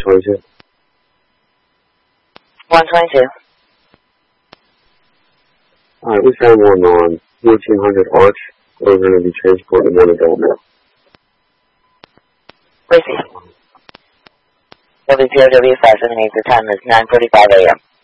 122. 122. Alright, we found one on 1400 Arch. We're going to be transporting one adult male. Receive. WPOW 578, the time is 9:45 a.m.